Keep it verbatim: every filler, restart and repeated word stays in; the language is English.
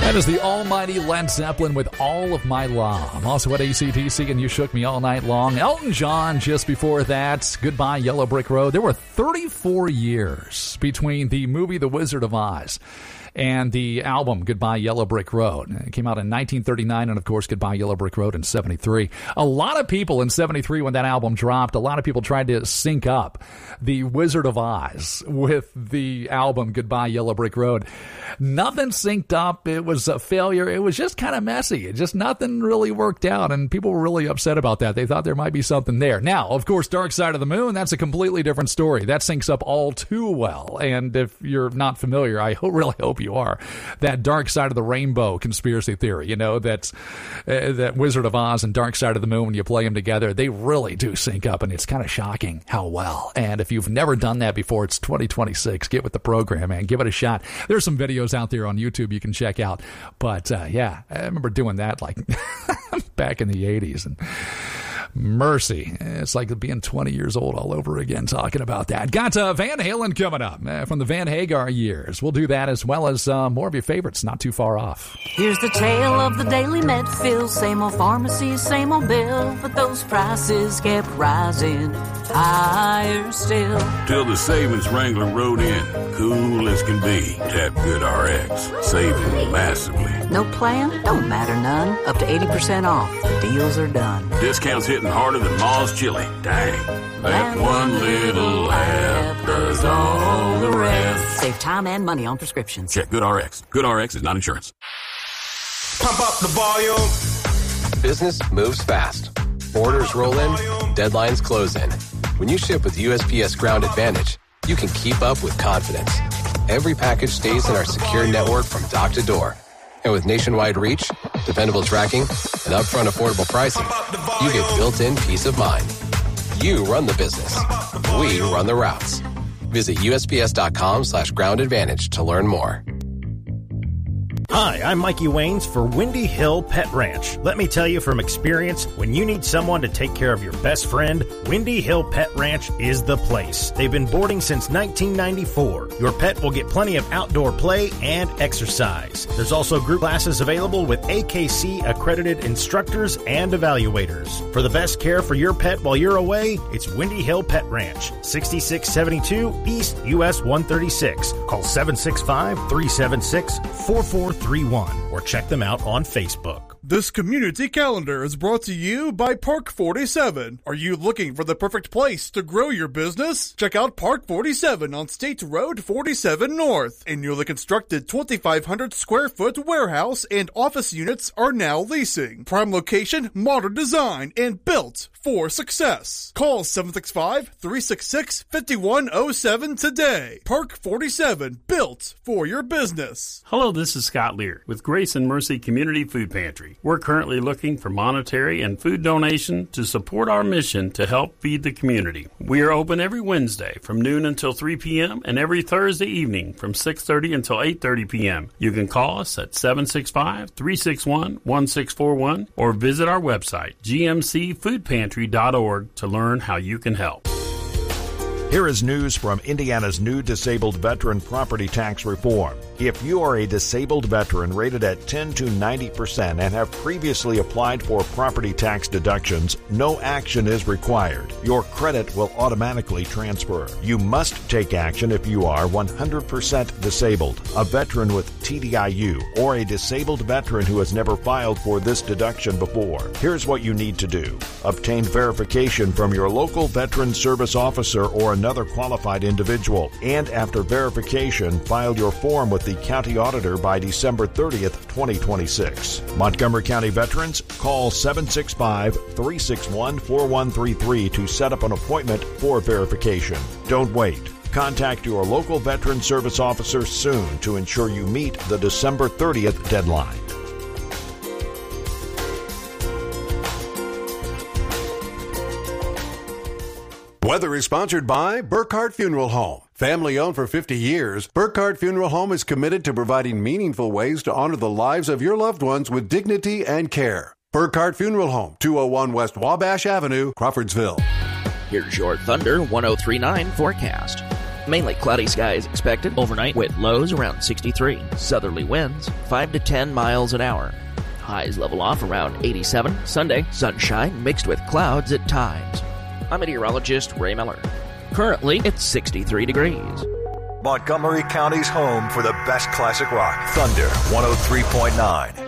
That is the almighty Led Zeppelin with All of My Love. I'm also at A C D C and You Shook Me All Night Long. Elton John just before that. Goodbye Yellow Brick Road. There were thirty-four years between the movie The Wizard of Oz and the album Goodbye Yellow Brick Road. It came out in nineteen thirty-nine, and of course Goodbye Yellow Brick Road in seventy-three. A lot of people in seventy-three, when that album dropped, a lot of people tried to sync up the Wizard of Oz with the album Goodbye Yellow Brick Road. Nothing synced up. It was a failure. It was just kind of messy. It just nothing really worked out, and people were really upset about that. They thought there might be something there. Now, of course, Dark Side of the Moon, that's a completely different story. That syncs up all too well, and if you're not familiar, I ho- really hope you are. That Dark Side of the Rainbow conspiracy theory, you know, that's uh, that Wizard of Oz and Dark Side of the Moon, when you play them together, they really do sync up, and it's kind of shocking how well. And if you've never done that before, it's twenty twenty-six. Get with the program, man. Give it a shot. There's some videos out there on YouTube you can check out. But, uh, yeah, I remember doing that like back in the eighties, and mercy. It's like being twenty years old all over again talking about that. Got uh, Van Halen coming up uh, from the Van Hagar years. We'll do that as well as uh, more of your favorites not too far off. Here's the tale of the daily Medfill. Same old pharmacy, same old bill, but those prices kept rising higher still. Till the savings Wrangler rode in. Cool as can be. Tap Good R X. Saving massively. No plan? Don't matter none. Up to eighty percent off. The deals are done. Discounts hitting harder than Ma's chili. Dang. That one little app does all the rest. Save time and money on prescriptions. Check Good R X. Good R X is not insurance. Pump up the volume. Business moves fast. Orders roll in. Deadlines close in. When you ship with U S P S Ground Advantage, you can keep up with confidence. Every package stays in our secure network from dock to door. And with nationwide reach, dependable tracking, and upfront affordable pricing, you get built-in peace of mind. You run the business. We run the routes. Visit USPS.com slash ground advantage to learn more. Hi, I'm Mikey Waynes for Windy Hill Pet Ranch. Let me tell you from experience, when you need someone to take care of your best friend, Windy Hill Pet Ranch is the place. They've been boarding since nineteen ninety-four. Your pet will get plenty of outdoor play and exercise. There's also group classes available with A K C accredited instructors and evaluators. For the best care for your pet while you're away, it's Windy Hill Pet Ranch, sixty-six seventy-two East U S one thirty-six. Call seven six five, three seven six, four four three one or check them out on Facebook. This community calendar is brought to you by Park forty-seven. Are you looking for the perfect place to grow your business? Check out Park forty-seven on State Road forty-seven North. A newly constructed twenty-five hundred square foot warehouse and office units are now leasing. Prime location, modern design, and built for success. Call seven six five, three six six, five one zero seven today. Park forty-seven, built for your business. Hello, this is Scott Lear with Grace and Mercy Community Food Pantry. We're currently looking for monetary and food donation to support our mission to help feed the community. We are open every Wednesday from noon until three p.m. and every Thursday evening from six thirty until eight thirty p.m. You can call us at seven six five, three six one, one six four one or visit our website, g m c food pantry dot org, to learn how you can help. Here is news from Indiana's new disabled veteran property tax reform. If you are a disabled veteran rated at ten to ninety percent and have previously applied for property tax deductions, no action is required. Your credit will automatically transfer. You must take action if you are one hundred percent disabled, a veteran with T D I U, or a disabled veteran who has never filed for this deduction before. Here's what you need to do. Obtain verification from your local veteran service officer or another qualified individual, and after verification, file your form with the county auditor by December thirtieth, twenty twenty-six. Montgomery County veterans, call seven six five, three six one, four one three three to set up an appointment for verification. Don't wait. Contact your local veteran service officer soon to ensure you meet the December thirtieth deadline. Weather is sponsored by Burkhardt Funeral Home. Family owned for fifty years, Burkhardt Funeral Home is committed to providing meaningful ways to honor the lives of your loved ones with dignity and care. Burkhardt Funeral Home, two oh one West Wabash Avenue, Crawfordsville. Here's your Thunder one oh three point nine forecast. Mainly cloudy skies expected overnight with lows around sixty-three. Southerly winds five to ten miles an hour. Highs level off around eighty-seven. Sunday, sunshine mixed with clouds at times. I'm meteorologist Ray Miller. Currently, it's sixty-three degrees. Montgomery County's home for the best classic rock. Thunder one oh three point nine.